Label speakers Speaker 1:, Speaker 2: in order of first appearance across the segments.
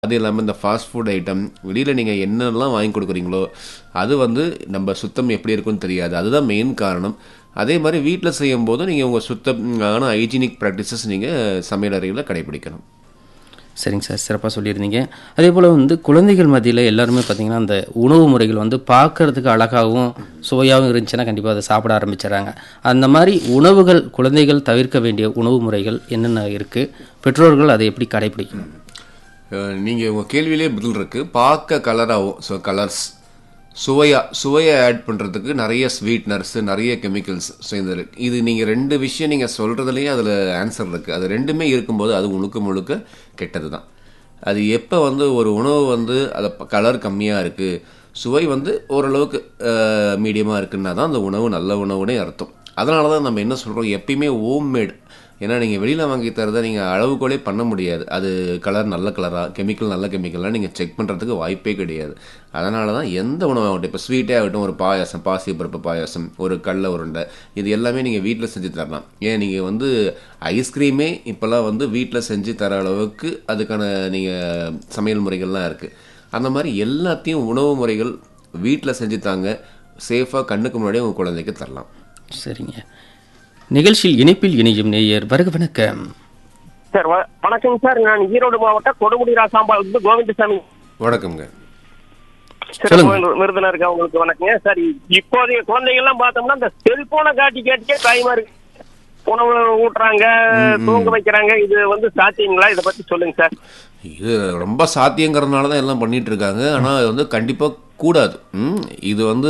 Speaker 1: அது இல்லாமல் இந்த ஃபாஸ்ட் ஃபுட் ஐட்டம் வெளியில் நீங்கள் என்னெல்லாம் வாங்கி கொடுக்குறீங்களோ அது வந்து நம்ம சுத்தம் எப்படி இருக்குன்னு தெரியாது. அதுதான் மெயின் காரணம். அதே மாதிரி வீட்டில் செய்யும்போது நீங்கள் உங்கள் சுத்தமான ஹைஜீனிக் ப்ராக்டிசஸ் நீங்கள் சமையல் அறையில் கடைபிடிக்கணும்.
Speaker 2: சரிங்க சார், சிறப்பாக சொல்லியிருந்தீங்க. அதே போல் வந்து குழந்தைகள் மத்தியில் எல்லாருமே பார்த்திங்கன்னா அந்த உணவு முறைகள் வந்து பார்க்கறதுக்கு அழகாகவும் சுவையாகவும் இருந்துச்சுன்னா கண்டிப்பாக அதை சாப்பிட ஆரம்பிச்சிடறாங்க. அந்த மாதிரி உணவுகள் குழந்தைகள் தவிர்க்க வேண்டிய உணவு முறைகள் என்னென்ன இருக்குது, பெற்றோர்கள் அதை எப்படி கடைபிடிக்கணும்?
Speaker 1: நீங்கள் உங்கள் கேள்வியிலே பதில் இருக்குது. பார்க்க கலராகவும், ஸோ கலர்ஸ், சுவையை ஆட் பண்ணுறதுக்கு நிறைய ஸ்வீட்னர்ஸு, நிறைய கெமிக்கல்ஸ் சேர்ந்து இது நீங்கள் ரெண்டு விஷயம் நீங்கள் சொல்கிறதுலேயே அதில் ஆன்சர் இருக்குது. அது ரெண்டுமே இருக்கும்போது அது முழுக்க கெட்டது தான். அது எப்போ வந்து ஒரு உணவு வந்து அதை கலர் கம்மியாக இருக்குது, சுவை வந்து ஓரளவுக்கு மீடியமாக இருக்குன்னா தான் அந்த உணவு நல்ல உணவுனே அர்த்தம். அதனால தான் நம்ம என்ன சொல்கிறோம், எப்பயுமே ஹோம்மேட். ஏன்னா நீங்கள் வெளியில் வாங்கி தரதை நீங்கள் அளவுகோலே பண்ண முடியாது. அது கலர் நல்ல கலராக, கெமிக்கல் நல்ல கெமிக்கலாக நீங்கள் செக் பண்ணுறதுக்கு வாய்ப்பே கிடையாது. அதனால தான் எந்த உணவாகட்டும், இப்போ ஸ்வீட்டே ஆகட்டும், ஒரு பாயாசம், பாசிப்பருப்பு பாயாசம், ஒரு கடல உருண்டை, இது எல்லாமே நீங்கள் வீட்டில் செஞ்சு தரலாம். ஏன் நீங்கள் வந்து ஐஸ்கிரீமே இப்போல்லாம் வந்து வீட்டில் செஞ்சு தர அளவுக்கு அதுக்கான நீங்கள் சமையல் முறைகள்லாம் இருக்குது. அந்த மாதிரி எல்லாத்தையும் உணவு முறைகள் வீட்டில் செஞ்சு தாங்க, சேஃபாக கண்ணுக்கு முன்னாடியே உங்கள் குழந்தைக்கு தரலாம்.
Speaker 2: சரிங்க. நிகழ்ச்சியில் இணைப்பில் இணையும் நேயர் வருக. வணக்கம்
Speaker 3: சார். வணக்கங்க சார். நான் ஈரோடு மாவட்டம் கொடுமுடி ராசாம்பாள் கோவிந்தசாமி.
Speaker 1: வணக்கம்ங்க.
Speaker 3: விருதுநருக்கு அவங்களுக்கு வணக்கங்க சார். இப்போதைய குழந்தைகள்லாம் பார்த்தோம்னா இந்த செல்போனை காட்டிக்கே டைமா இருக்கு, உணவு ஊட்டுறாங்க, தூங்க வைக்கிறாங்க. இது வந்து சாத்தியங்களா? இதை பத்தி சொல்லுங்க சார்.
Speaker 1: இது ரொம்ப சாத்தியங்கிறதுனால தான் எல்லாம் பண்ணிட்டு இருக்காங்க. ஆனால் அது வந்து கண்டிப்பாக கூடாது. இது வந்து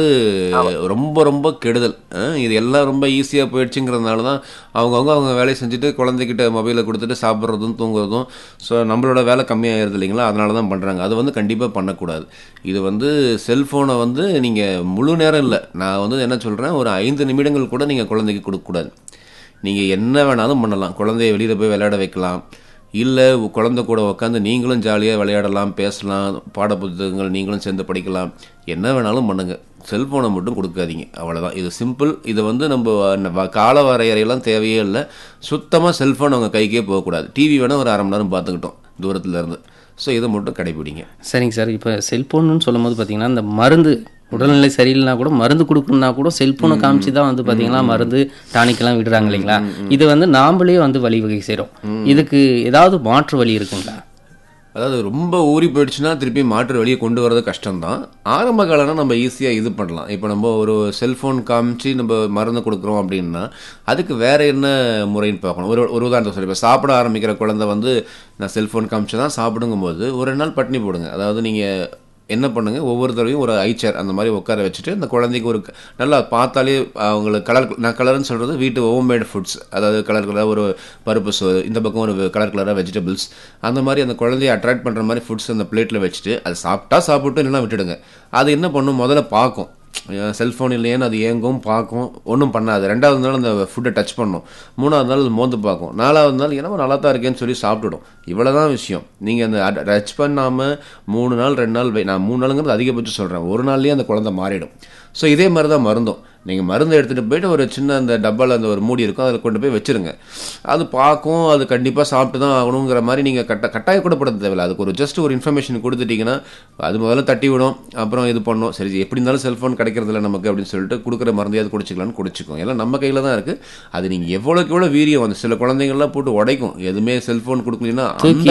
Speaker 1: ரொம்ப கெடுதல். இது எல்லாம் ரொம்ப ஈஸியாக போயிடுச்சுங்கிறதுனால தான் அவங்க வேலையை செஞ்சுட்டு குழந்தைகிட்ட மொபைலை கொடுத்துட்டு சாப்பிட்றதும் தூங்குறதும், ஸோ நம்மளோட வேலை கம்மியாகிடுது இல்லைங்களா? அதனால தான் பண்ணுறாங்க. அது வந்து கண்டிப்பாக பண்ணக்கூடாது. இது வந்து செல்ஃபோனை வந்து நீங்கள் முழு நேரம் இல்லை, நான் வந்து என்ன சொல்கிறேன், ஒரு 5 நிமிடங்கள் கூட நீங்கள் குழந்தைக்கு கொடுக்கக்கூடாது. நீங்கள் என்ன வேணாலும் பண்ணலாம். குழந்தைய வெளியில் போய் விளையாட வைக்கலாம், இல்லை குழந்தை கூட உட்காந்து நீங்களும் ஜாலியாக விளையாடலாம், பேசலாம், பாட புத்தகங்கள் நீங்களும் சேர்ந்து படிக்கலாம், என்ன வேணாலும் பண்ணுங்கள். செல்ஃபோனை மட்டும் கொடுக்காதீங்க, அவ்வளோதான். இது சிம்பிள். இது வந்து நம்ம கால வரையறையெல்லாம் தேவையே இல்லை. சுத்தமாக செல்ஃபோன் அவங்க கைக்கே போகக்கூடாது. டிவி வேணால் ஒரு 1/2 மணி நேரம் பார்த்துக்கிட்டோம் தூரத்தில் இருந்து. ஸோ இதை மட்டும் கடைபிடிங்க.
Speaker 2: சரிங்க சார். இப்போ செல்ஃபோன்னு சொல்லும் போது பார்த்தீங்கன்னா இந்த மருந்து, உடல்நிலை சரியில்லைனா கூட மருந்து கொடுக்கணும்னா கூட செல்ஃபோனை காமிச்சு தான் வந்து பார்த்தீங்கன்னா மருந்து டானிக்கெல்லாம் விடுறாங்க இல்லைங்களா? இது வந்து நாம்ளே வந்து வழிவகை செய்கிறோம். இதுக்கு ஏதாவது மாற்று வழி இருக்குங்களா?
Speaker 1: அதாவது ரொம்ப ஊறி போயிடுச்சுன்னா திருப்பி மாற்று வழியை கொண்டு வரது கஷ்டம்தான். ஆரம்ப காலம்னா நம்ம ஈஸியாக இது பண்ணலாம். இப்போ நம்ம ஒரு செல்ஃபோன் காமிச்சு நம்ம மருந்து கொடுக்குறோம் அப்படின்னா அதுக்கு வேறு என்ன முறைன்னு பார்க்கணும். ஒரு உதாரணத்தை சொல்லி, இப்போ சாப்பிட ஆரம்பிக்கிற குழந்தை வந்து நான் செல்ஃபோன் காமிச்சு தான் சாப்பிடுங்கும் போது ஒரு 2 நாள் பட்டினி போடுங்க. அதாவது நீங்கள் என்ன பண்ணுங்கள், ஒவ்வொரு தடவையும் ஒரு ஐச்சேர் அந்த மாதிரி உட்கார வச்சுட்டு அந்த குழந்தைக்கு ஒரு நல்லா பார்த்தாலே அவங்களுக்கு நான் கலர்னு சொல்கிறது வீட்டு ஹோம்மேட் ஃபுட்ஸ், அதாவது கலராக ஒரு பருப்பு சோறு, இந்த பக்கம் ஒரு கலராக வெஜிடபிள்ஸ், அந்த மாதிரி அந்த குழந்தைய அட்ராக்ட் பண்ணுற மாதிரி ஃபுட்ஸ் அந்த பிளேட்டில் வச்சுட்டு அது சாப்பிட்டு இல்லைன்னா விட்டுடுங்க. அது என்ன பண்ணும், முதல்ல பார்க்கும், செல்ஃபோன் இல்லையேன்னு அது ஏங்கும், பார்க்கும், ஒன்றும் பண்ணாது. 2வது நாள் அந்த ஃபுட்டை டச் பண்ணும், 3வது நாள் மோந்து பார்க்கும், 4வது நாள் என்னமோ நல்லா தான் இருக்கேன்னு சொல்லி சாப்பிட்டுடும். இவ்வளோதான் விஷயம். நீங்கள் அந்த டச் பண்ணாமல் 3 நாள் 2 நாள் நான் 3 நாளுங்கிறது அதிகபட்சம் சொல்கிறேன், ஒரு நாள்லேயே அந்த குழந்தை மாறிடும். ஸோ இதே மாதிரி தான் மருந்தும். நீங்கள் மருந்து எடுத்துகிட்டு போய்ட்டு ஒரு சின்ன அந்த டப்பாவில் அந்த ஒரு மூடி இருக்கும், அதில் கொண்டு போய் வச்சுருங்க. அது பார்க்கும், அது கண்டிப்பாக சாப்பிட்டு தான் ஆகணுங்கிற மாதிரி நீங்கள் கட்டாயக்கூடப்பட தேவையில்லை. அதுக்கு ஒரு ஜஸ்ட் ஒரு இன்ஃபர்மேஷன் கொடுத்துட்டிங்கன்னா அது முதல்ல தட்டி விடும், அப்புறம் இது பண்ணும். சரி, எப்படி இருந்தாலும் செல்ஃபோன் கிடைக்கிறதில்ல நமக்கு அப்படின்னு சொல்லிட்டு கொடுக்குற மருந்தையாவது குடிச்சிக்கலான்னு குடிச்சிக்கும். எல்லாம் நம்ம கையில் தான் இருக்குது. அது நீங்கள் எவ்வளோக்கு எவ்வளோ வீரியம் வந்து சில குழந்தைங்கள்லாம் போட்டு உடைக்கும், எதுவுமே செல்ஃபோன் கொடுக்கலன்னா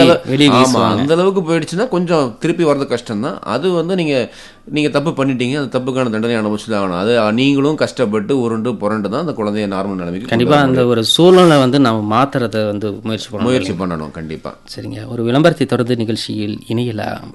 Speaker 1: அந்த அளவுக்கு போயிடுச்சுன்னா கொஞ்சம் திருப்பி வர்றது கஷ்டம் தான். அது வந்து நீங்கள் தப்பு பண்ணிட்டீங்க, அந்த தப்புக்கான தண்டனை அனுபவிச்சு தான் ஆகணும். அது நீங்களும் கஷ்டப்பட்டு உருண்டு புரண்டு தான் அந்த குழந்தைய நார்மல் நிலைமைக்கு
Speaker 2: கண்டிப்பாக அந்த ஒரு சூழ்நிலை வந்து நம்ம மாற்றுறதை வந்து முயற்சி
Speaker 1: பண்ணணும். கண்டிப்பாக.
Speaker 2: சரிங்க. ஒரு விளம்பரத்தை தொடர்ந்து நிகழ்ச்சியில் இணையலாம்.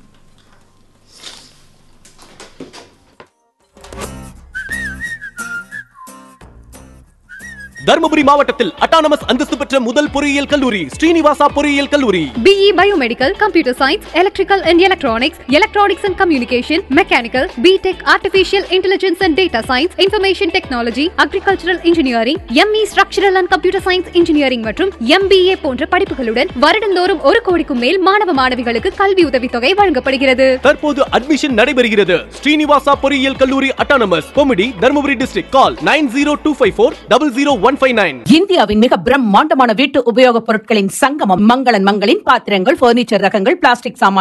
Speaker 4: தர்மபுரி மாவட்டத்தில் அட்டானமஸ் அந்தஸ்து பெற்ற முதல் பொறியியல் கல்லூரி ஸ்ரீனிவாசா பொறியியல் கல்லூரி.
Speaker 5: BE Biomedical, Computer Science, Electrical and Electronics, Electronics and Communication, Mechanical, BTech, Artificial Intelligence and Data Science, Information Technology, Agricultural Engineering, ME Structural and Computer Science Engineering மற்றும் MBA போன்ற படிப்புகளுடன் வருடந்தோறும் 1 கோடிக்கும் மேல் மாணவ மாணவிகளுக்கு கல்வி உதவித்தொகை வழங்கப்படுகிறது.
Speaker 4: தற்போது அட்மிஷன் நடைபெறுகிறது. ஸ்ரீனிவாசா பொறியியல் கல்லூரி அட்டானமஸ் கொமிடி தர்மபுரி டிஸ்ட்ரிக்ட். கால் 9025400159.
Speaker 6: இந்தியாவின் மிக பிரம்மாண்டமான வீட்டு உபயோகப் பொருட்களின் சங்கமம் மங்களன் மங்களின் பாத்திரங்கள், பர்னிச்சர் ரகங்கள், பிளாஸ்டிக் சாமான்